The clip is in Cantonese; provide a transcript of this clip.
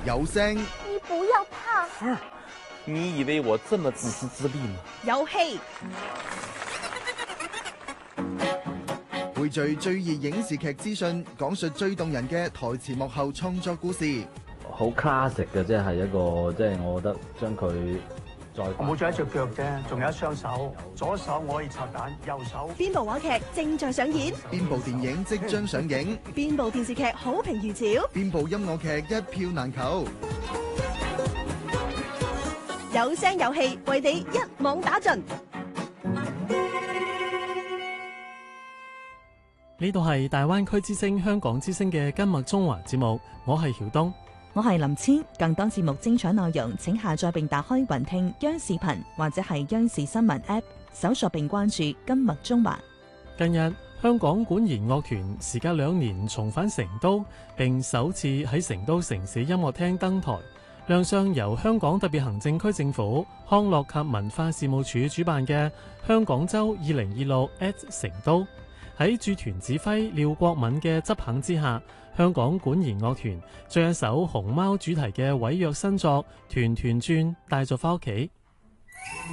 有聲。 你不要怕。 兒，你以為我這麼自私自利嗎？ 有戲。 匯聚最熱影視劇資訊，講述最動人嘅台前幕後創作故事。 好 classic 嘅，即係一個，即係我覺得將佢再我冇咗一隻腳啫，仲有一雙手，左手我可以拆彈，右手。 邊部話劇正在上演？ 邊部電影即將上映？ 邊部電視劇好評如潮？ 邊部音樂劇一票難求？ 有聲有戲，為你一網打盡。 呢度係大灣區之聲香港之聲嘅今麥中華節目，我係曉東， 我係林千。更多節目精彩內容，請下載並打開雲聽央視頻或者係央視新聞 App， 搜索並關注今麥中華。 近日香港管弦樂團時隔2年重返成都，並首次喺成都城市音樂廳登台，亮相由香港特別行政區政府康樂及文化事務署主辦嘅香港周2026 at 成都。喺駐團指揮廖國敏嘅執行之下，香港管弦樂團將一首熊貓主題嘅委約新作《團團轉》帶咗返屋企。